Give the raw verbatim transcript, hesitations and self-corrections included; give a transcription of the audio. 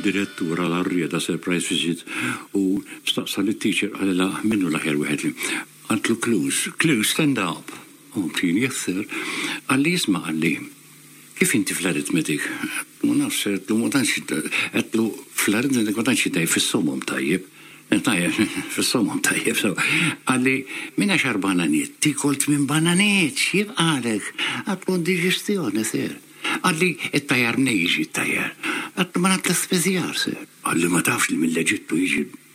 direttura l-arrieda surprise visit u staqsa li t-teacher għalila minnu laħjar wieħed li għantlu clues, clues stand up. U tini jessir għalli jisma għalli kif inti fl-arithmetik? Ma nafx, għetlu ma tanċi, għetlu fl-arithmetik ma tanċi daj fil-somom tajjeb. Tajjeb, fil-somom tajjeb. Għalli, minna xar bananiet, ti kolt minn bananiet, xib għalek, għatlu digestjoni, sir. Għalli, it-tajjar nejġi, it-tajjar. Għatlu ma natla spezjar, sir. Għalli ma tafx li mill-leġittu jiġi